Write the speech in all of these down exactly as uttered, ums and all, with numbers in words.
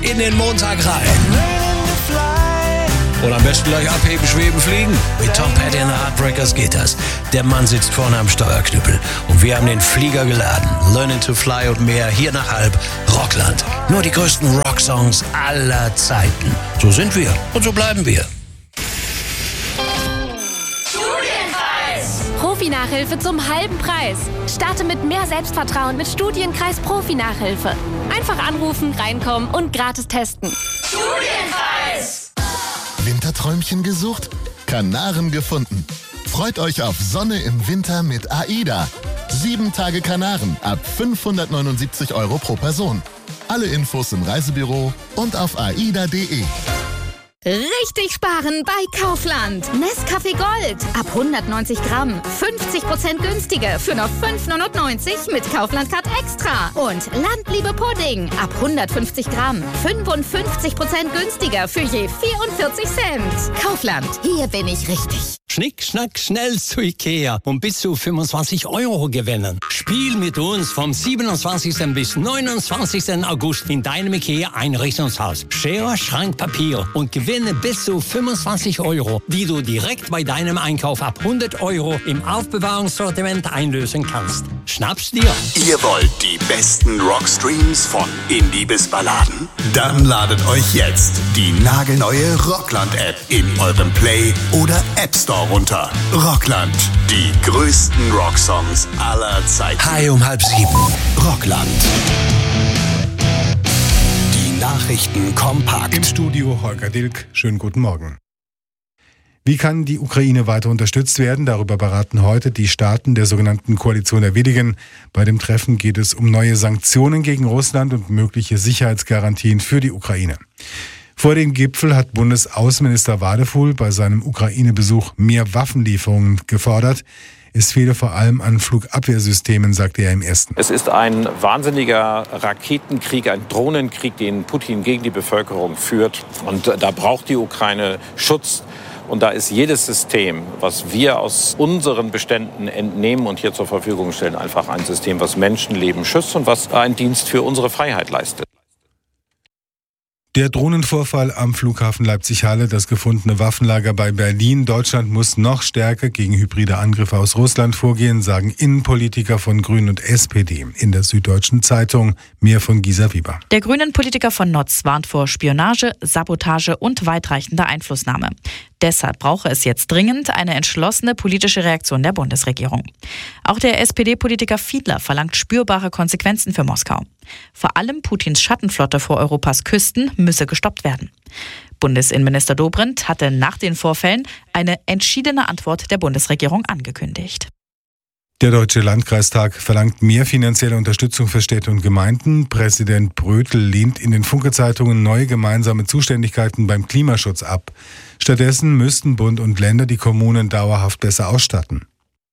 in den Montag rein. Und am besten gleich abheben, schweben, fliegen. Mit Tom Petty and the Heartbreakers geht das. Der Mann sitzt vorne am Steuerknüppel. Und wir haben den Flieger geladen. Learning to Fly und mehr hier nach Halb. Rockland. Nur die größten Rocksongs aller Zeiten. So sind wir und so bleiben wir. Profi-Nachhilfe zum halben Preis. Starte mit mehr Selbstvertrauen mit Studienkreis Profi-Nachhilfe. Einfach anrufen, reinkommen und gratis testen. Studienkreis! Winterträumchen gesucht? Kanaren gefunden. Freut euch auf Sonne im Winter mit AIDA. Sieben Tage Kanaren ab fünfhundertneunundsiebzig Euro pro Person. Alle Infos im Reisebüro und auf aida punkt de. Richtig sparen bei Kaufland. Nescafé Gold ab hundertneunzig Gramm. fünfzig Prozent günstiger für nur fünf neunundneunzig mit Kaufland Card Extra. Und Landliebe Pudding ab hundertfünfzig Gramm. fünfundfünfzig Prozent günstiger für je vierundvierzig Cent. Kaufland, hier bin ich richtig. Schnick, schnack, schnell zu Ikea und bis zu fünfundzwanzig Euro gewinnen. Spiel mit uns vom siebenundzwanzigsten bis neunundzwanzigsten August in deinem Ikea Einrichtungshaus. Schere, Schrank, Papier und gewinne bis zu fünfundzwanzig Euro, die du direkt bei deinem Einkauf ab hundert Euro im Aufbewahrungssortiment einlösen kannst. Schnapp's dir! Ihr wollt die besten Rockstreams von Indie bis Balladen? Dann ladet euch jetzt die nagelneue Rockland-App in eurem Play- oder App Store runter. Rockland, die größten Rocksongs aller Zeiten. Hi um halb sieben. Rockland. Die Nachrichten kompakt. Im Studio Holger Dilk. Schönen guten Morgen. Wie kann die Ukraine weiter unterstützt werden? Darüber beraten heute die Staaten der sogenannten Koalition der Willigen. Bei dem Treffen geht es um neue Sanktionen gegen Russland und mögliche Sicherheitsgarantien für die Ukraine. Vor dem Gipfel hat Bundesaußenminister Wadefuhl bei seinem Ukraine-Besuch mehr Waffenlieferungen gefordert. Es fehle vor allem an Flugabwehrsystemen, sagte er im ersten. Es ist ein wahnsinniger Raketenkrieg, ein Drohnenkrieg, den Putin gegen die Bevölkerung führt. Und da braucht die Ukraine Schutz. Und da ist jedes System, was wir aus unseren Beständen entnehmen und hier zur Verfügung stellen, einfach ein System, was Menschenleben schützt und was einen Dienst für unsere Freiheit leistet. Der Drohnenvorfall am Flughafen Leipzig-Halle, das gefundene Waffenlager bei Berlin. Deutschland muss noch stärker gegen hybride Angriffe aus Russland vorgehen, sagen Innenpolitiker von Grünen und S P D in der Süddeutschen Zeitung. Mehr von Gisa Wieber. Der Grünen-Politiker von Notz warnt vor Spionage, Sabotage und weitreichender Einflussnahme. Deshalb brauche es jetzt dringend eine entschlossene politische Reaktion der Bundesregierung. Auch der S P D-Politiker Fiedler verlangt spürbare Konsequenzen für Moskau. Vor allem Putins Schattenflotte vor Europas Küsten müsse gestoppt werden. Bundesinnenminister Dobrindt hatte nach den Vorfällen eine entschiedene Antwort der Bundesregierung angekündigt. Der Deutsche Landkreistag verlangt mehr finanzielle Unterstützung für Städte und Gemeinden. Präsident Brötel lehnt in den Funke-Zeitungen neue gemeinsame Zuständigkeiten beim Klimaschutz ab. Stattdessen müssten Bund und Länder die Kommunen dauerhaft besser ausstatten.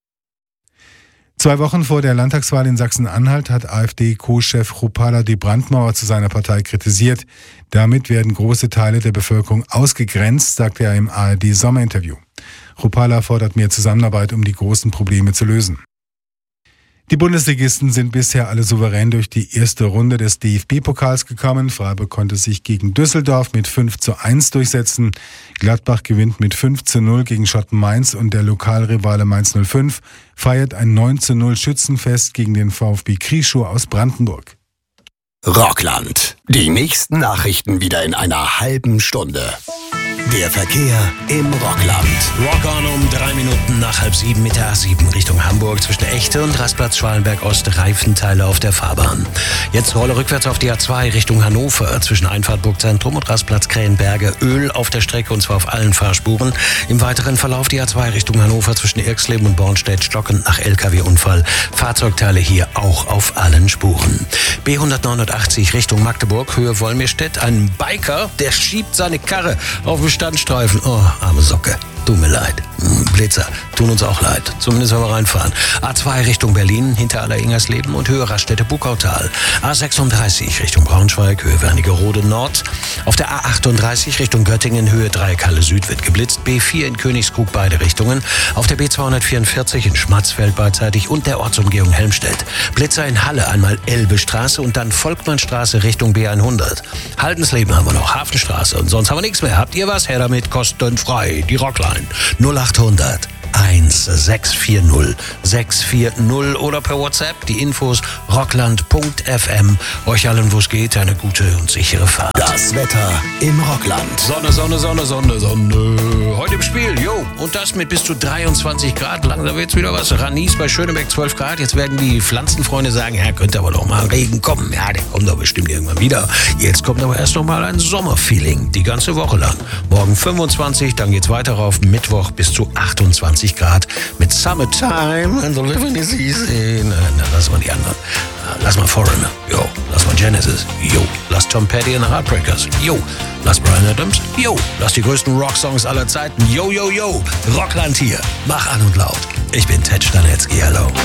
Zwei Wochen vor der Landtagswahl in Sachsen-Anhalt hat AfD-Co-Chef Rupala die Brandmauer zu seiner Partei kritisiert. Damit werden große Teile der Bevölkerung ausgegrenzt, sagte er im A R D-Sommerinterview. Rupala fordert mehr Zusammenarbeit, um die großen Probleme zu lösen. Die Bundesligisten sind bisher alle souverän durch die erste Runde des D F B-Pokals gekommen. Freiburg konnte sich gegen Düsseldorf mit fünf zu eins durchsetzen. Gladbach gewinnt mit fünf zu null gegen Schotten Mainz und der Lokalrivale Mainz null fünf feiert ein neun zu null Schützenfest gegen den VfB Krieschow aus Brandenburg. Rockland. Die nächsten Nachrichten wieder in einer halben Stunde. Der Verkehr im Rockland. Rock on um drei Minuten nach halb sieben mit der A sieben Richtung Hamburg zwischen Echte und Rastplatz Schwalenberg-Ost Reifenteile auf der Fahrbahn. Jetzt Rolle rückwärts auf die A zwei Richtung Hannover zwischen Einfahrt Burgzentrum und Rastplatz Krähenberge. Öl auf der Strecke und zwar auf allen Fahrspuren. Im weiteren Verlauf die A zwei Richtung Hannover zwischen Irxleben und Bornstedt stockend nach L K W-Unfall. Fahrzeugteile hier auch auf allen Spuren. B hundertneunundachtzig Richtung Magdeburg, Höhe Wolmirstedt. Ein Biker, der schiebt seine Karre auf dem Standstreifen. Oh, arme Socke. tut mir leid. Blitzer, tun uns auch leid. Zumindest wenn wir reinfahren. A zwei Richtung Berlin, hinter Aller-Ingersleben und Höhe Raststätte Buckautal. A sechsunddreißig Richtung Braunschweig, Höhe Wernigerode Nord. Auf der A achtunddreißig Richtung Göttingen, Höhe Dreieckhalle Süd wird geblitzt. B vier in Königskrug beide Richtungen. Auf der B zweihundertvierundvierzig in Schmatzfeld beidseitig und der Ortsumgehung Helmstedt. Blitzer in Halle, einmal Elbestraße und dann Volkmannstraße Richtung B hundert. Haldensleben haben wir noch, Hafenstraße und sonst haben wir nichts mehr. Habt ihr was? Her damit, kostenfrei. Die Rockline null achthundert eins sechs vier null sechs vier null oder per WhatsApp die Infos rockland punkt f m. Euch allen, wo es geht, eine gute und sichere Fahrt. Das Wetter im Rockland. Sonne, Sonne, Sonne, Sonne, Sonne. Heute im Spiel, jo. Und das mit bis zu dreiundzwanzig Grad. Langsam wird's wieder was. Ranis bei Schönebeck zwölf Grad. Jetzt werden die Pflanzenfreunde sagen, ja, könnte aber doch mal Regen kommen. Ja, der kommt doch bestimmt irgendwann wieder. Jetzt kommt aber erst noch mal ein Sommerfeeling. Die ganze Woche lang. Morgen fünfundzwanzig, dann geht's weiter rauf. Mittwoch bis zu achtundzwanzig Grad mit Summertime and the living is easy. Na, na, lass mal die anderen. Na, lass mal Foreigner. Jo. Lass mal Genesis. Jo. Lass Tom Petty and the Heartbreakers. Jo. Lass Bryan Adams. Jo. Lass die größten Rocksongs aller Zeiten. Jo, jo, jo. Rockland hier. Mach an und laut. Ich bin Ted Stanetzky. Hallo.